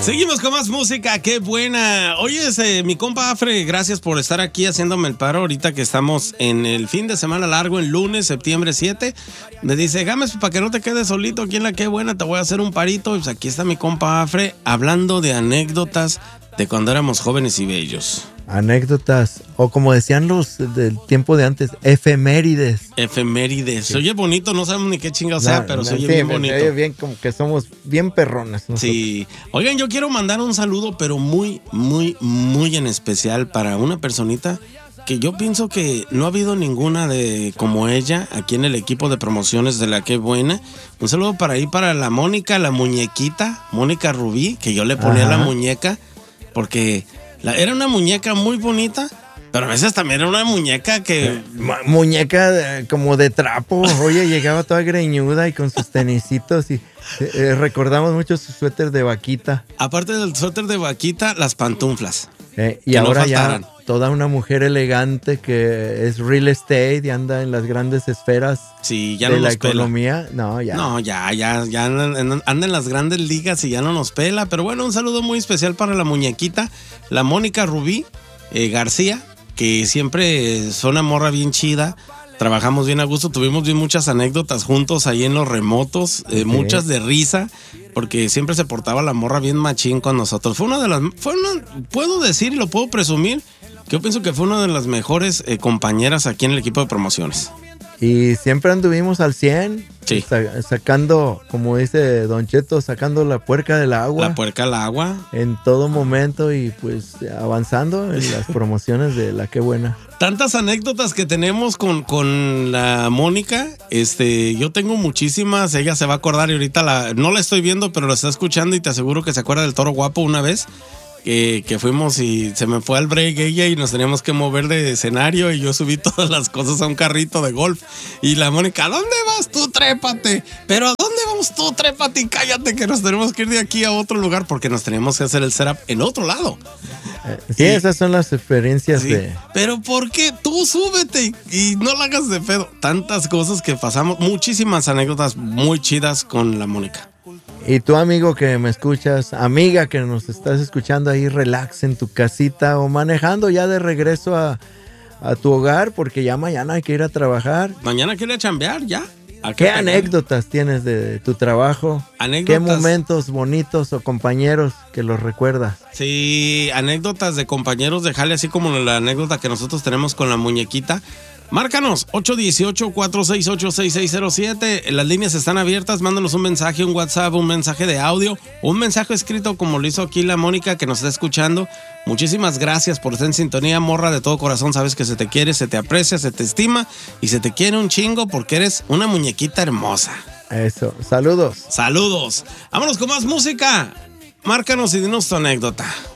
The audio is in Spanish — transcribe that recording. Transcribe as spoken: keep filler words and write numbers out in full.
Seguimos con más música, qué buena. Oye, eh, mi compa Afre, gracias por estar aquí haciéndome el paro ahorita que estamos en el fin de semana largo, el lunes, septiembre siete. Me dice, Gámez, para que no te quedes solito aquí en la qué buena, te voy a hacer un parito. Pues aquí está mi compa Afre hablando de anécdotas de cuando éramos jóvenes y bellos. Anécdotas, o como decían los del tiempo de antes, efemérides. Efemérides. Sí. Se oye bonito, no sabemos ni qué chingado no, sea, pero no, se oye sí, bien bonito. Se oye bien, como que somos bien perrones nosotros. Sí. Oigan, yo quiero mandar un saludo, pero muy, muy, muy en especial para una personita que yo pienso que no ha habido ninguna de como ella aquí en el equipo de promociones de la Qué Buena. Un saludo para ahí para la Mónica, la muñequita, Mónica Rubí, que yo le ponía Ajá. la muñeca, porque la, era una muñeca muy bonita, pero a veces también era una muñeca que... Mu- muñeca de, como de trapo, oye, llegaba toda greñuda y con sus tenisitos y eh, recordamos mucho su suéter de vaquita. Aparte del suéter de vaquita, las pantuflas. Eh, y ahora no ya toda una mujer elegante que es real estate y anda en las grandes esferas sí, ya de no la nos economía. Pela. No, ya. No, ya, ya, ya anda en las grandes ligas y ya no nos pela. Pero bueno, un saludo muy especial para la muñequita, la Mónica Rubí eh, García, que siempre es una morra bien chida. Trabajamos bien a gusto, tuvimos bien muchas anécdotas juntos ahí en los remotos, eh, sí. muchas de risa, porque siempre se portaba la morra bien machín con nosotros. Fue una de las, fue una, puedo decir y lo puedo presumir, que yo pienso que fue una de las mejores eh, compañeras aquí en el equipo de promociones. Y siempre anduvimos al cien, sí. sa- sacando, como dice Don Cheto, sacando la puerca del agua. La puerca al agua. En todo momento y pues avanzando en las promociones de la Qué Buena. Tantas anécdotas que tenemos con, con la Mónica, este, yo tengo muchísimas, ella se va a acordar y ahorita la, no la estoy viendo, pero la está escuchando y te aseguro que se acuerda del Toro Guapo una vez. Que, que fuimos y se me fue al break ella y nos teníamos que mover de escenario y yo subí todas las cosas a un carrito de golf y la Mónica, ¿a dónde vas tú? Trépate. ¿Pero a dónde vamos tú? Trépate y cállate que nos tenemos que ir de aquí a otro lugar porque nos tenemos que hacer el setup en otro lado. Eh, sí, y, esas son las experiencias sí, de... Pero ¿por qué? Tú súbete y, y no la hagas de pedo. Tantas cosas que pasamos, muchísimas anécdotas muy chidas con la Mónica. Y tú, amigo que me escuchas, amiga que nos estás escuchando ahí, relax en tu casita o manejando ya de regreso a, a tu hogar porque ya mañana hay que ir a trabajar. Mañana hay que ir a chambear, ya. ¿Qué anécdotas tienes de tu trabajo? ¿Anécdotas? ¿Qué momentos bonitos o compañeros que los recuerdas? Sí, anécdotas de compañeros de jale, así como la anécdota que nosotros tenemos con la muñequita. Márcanos, ocho uno ocho, cuatro seis ocho, seis seis cero siete. Las líneas están abiertas. Mándanos un mensaje, un WhatsApp, un mensaje de audio, un mensaje escrito como lo hizo aquí la Mónica que nos está escuchando. Muchísimas gracias por estar en sintonía, morra, de todo corazón. Sabes que se te quiere, se te aprecia, se te estima y se te quiere un chingo porque eres una muñequita hermosa. Eso, saludos. Saludos. Vámonos con más música. Márcanos y dinos tu anécdota.